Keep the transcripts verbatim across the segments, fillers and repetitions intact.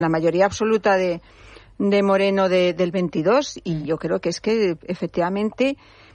la mayoría absoluta de, de Moreno de, del veintidós, y yo creo que es que efectivamente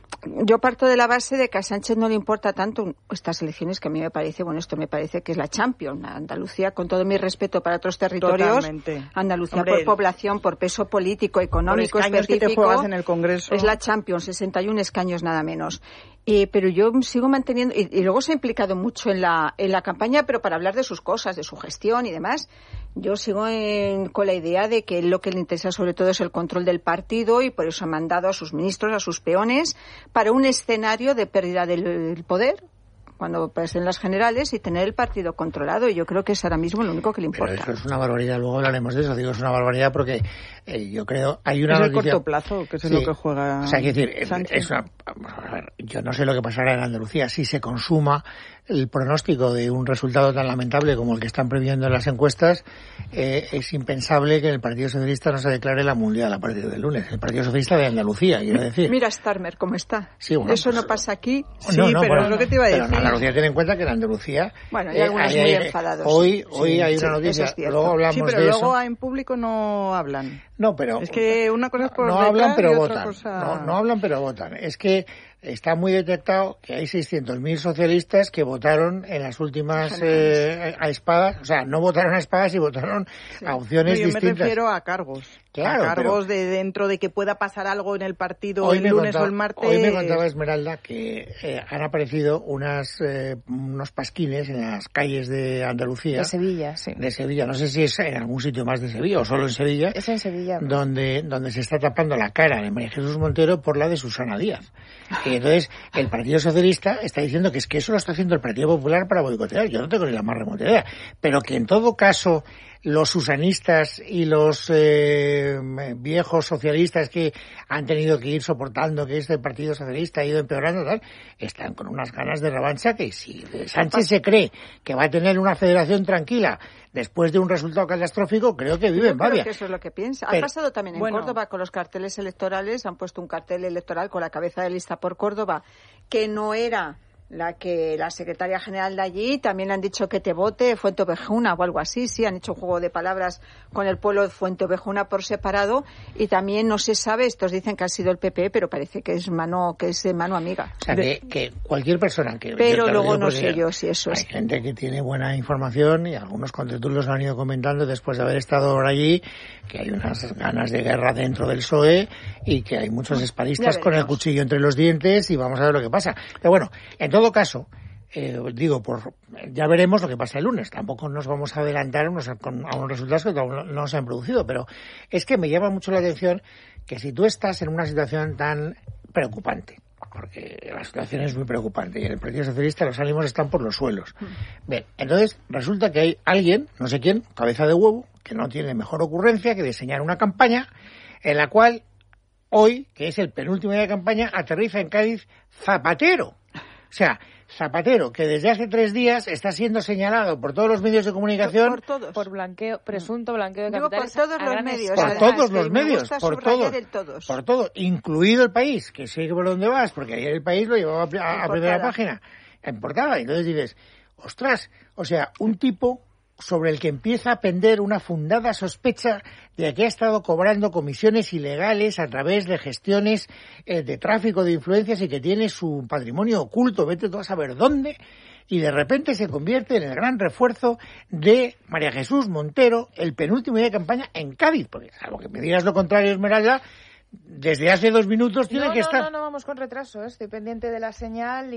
yo parto de la base de que a Sánchez no le importa tanto estas elecciones, que a mí me parece, bueno, esto me parece que es la Champions. Andalucía, con todo mi respeto para otros territorios, Totalmente. Andalucía Hombre, por población, por peso político, económico, por escaños específico, que te juegas en el Congreso. Es la Champions, sesenta y un escaños nada menos. Eh, pero yo sigo manteniendo, y, y luego se ha implicado mucho en la, en la campaña, pero para hablar de sus cosas, de su gestión y demás. Yo sigo en, con la idea de que lo que le interesa sobre todo es el control del partido, y por eso ha mandado a sus ministros, a sus peones, para un escenario de pérdida del poder cuando pasen las generales y tener el partido controlado, y yo creo que es ahora mismo lo único que le importa. Pero eso es una barbaridad, luego hablaremos de eso. Digo, es una barbaridad porque eh, yo creo hay una es el noticia... corto plazo, que es sí. lo que juega o sea, quiero decir, es una... a ver, yo no sé lo que pasará en Andalucía si se consuma el pronóstico de un resultado tan lamentable como el que están previendo en las encuestas. Eh, es impensable que el Partido Socialista no se declare la mundial a partir del lunes. El Partido Socialista de Andalucía, quiero decir. Mira Starmer cómo está. Sí, bueno, eso pues, no pasa aquí. Sí, no, no, pero bueno, es lo que te iba a decir. Pero en Andalucía ten en cuenta que en Andalucía... Bueno, hay algunos eh, muy eh, enfadados. Hoy, hoy sí, hay una sí, noticia, es luego hablamos sí, pero de luego eso. en público no hablan. No, pero... Es que una cosa es por no hablan, pero y votan. Otra cosa... No, no hablan, pero votan. Es que está muy detectado que hay seiscientos mil socialistas que votaron en las últimas eh, a espadas, o sea, no votaron a espadas y votaron sí. a opciones no, yo distintas. Yo me refiero a cargos. Claro, a cargos pero... de dentro de que pueda pasar algo en el partido el lunes contaba, o el martes. Hoy me contaba Esmeralda que eh, han aparecido unas eh, unos pasquines en las calles de Andalucía. De Sevilla, sí. De Sevilla, no sé si es en algún sitio más de Sevilla o solo en Sevilla. Es en Sevilla. Donde, donde se está tapando la cara de María Jesús Montero por la de Susana Díaz. Y entonces el Partido Socialista está diciendo que es que eso lo está haciendo el Partido Popular para boicotear. Yo no tengo ni la más remota idea. Pero que en todo caso los susanistas y los eh, viejos socialistas que han tenido que ir soportando que este Partido Socialista ha ido empeorando, tal, están con unas ganas de revancha que si Sánchez se cree que va a tener una federación tranquila después de un resultado catastrófico, creo que vive Yo en Babia. Creo que eso es lo que piensa. Pero, ha pasado también en bueno, Córdoba con los carteles electorales. Han puesto un cartel electoral con la cabeza de lista por Córdoba que no era la que la secretaria general de allí. También le han dicho que te vote Fuenteovejuna o algo así. Sí, han hecho un juego de palabras con el pueblo de Fuenteovejuna por separado, y también no se sabe, estos dicen que ha sido el P P, pero parece que es mano que es mano amiga. O sea, que, que cualquier persona que... Pero luego no sé yo si eso hay es... Hay gente que tiene buena información, y algunos contertulios lo han ido comentando después de haber estado por allí, que hay unas ganas de guerra dentro del P S O E y que hay muchos espadistas con el cuchillo entre los dientes, y vamos a ver lo que pasa. Pero bueno, en En todo caso, eh, digo, por ya veremos lo que pasa el lunes. Tampoco nos vamos a adelantar a unos, con, a unos resultados que no, no se han producido, pero es que me llama mucho la atención que si tú estás en una situación tan preocupante, porque la situación es muy preocupante y en el Partido Socialista los ánimos están por los suelos. Bien, entonces resulta que hay alguien, no sé quién, cabeza de huevo, que no tiene mejor ocurrencia que diseñar una campaña en la cual hoy, que es el penúltimo día de campaña, aterriza en Cádiz Zapatero. O sea, Zapatero, que desde hace tres días está siendo señalado por todos los medios de comunicación... Por todos. Por blanqueo, presunto blanqueo de Digo, capitales. por todos los medios. Por además, todos los medios, por todos, todos. por todo, incluido El País, que sé por dónde vas, porque ayer El País lo llevaba a, a primera página, en portada. Y entonces dices, ostras, o sea, un tipo sobre el que empieza a pender una fundada sospecha de que ha estado cobrando comisiones ilegales a través de gestiones eh, de tráfico de influencias y que tiene su patrimonio oculto, vete tú a saber dónde, y de repente se convierte en el gran refuerzo de María Jesús Montero el penúltimo día de campaña en Cádiz, porque algo que me digas lo contrario, Esmeralda, desde hace dos minutos tiene no, que no, estar... No, no, vamos con retraso, ¿eh? Estoy pendiente de la señal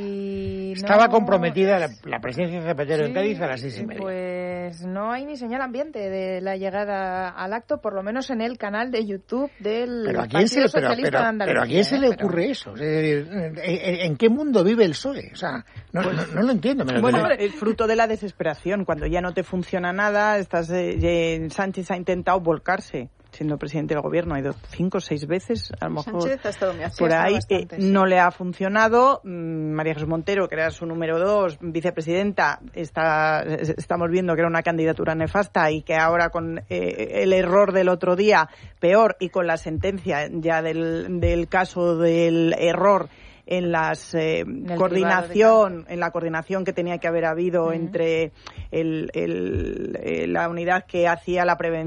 y... Estaba no... comprometida la, la presencia de Zapatero sí, en Cádiz a las seis y media. Pues no hay ni señal ambiente de la llegada al acto, por lo menos en el canal de YouTube del pero a quién Partido se, pero, Socialista pero, de Andalucía. Pero ¿a quién se le pero... ocurre eso? Es decir, ¿en, en qué mundo vive el P S O E? O sea, no, no, no lo entiendo. Me lo bueno, tengo... es fruto de la desesperación. Cuando ya no te funciona nada, estás eh, Sánchez ha intentado volcarse siendo presidente del gobierno, ha ido cinco o seis veces, a lo mejor Sánchez ha estado muy por ahí, bastante, eh, sí. no le ha funcionado. María Jesús Montero, que era su número dos, vicepresidenta, está, estamos viendo que era una candidatura nefasta y que ahora con eh, el error del otro día, peor, y con la sentencia ya del, del caso del error, en las eh, coordinación, en la coordinación que tenía que haber habido uh-huh. entre el, el, la unidad que hacía la prevención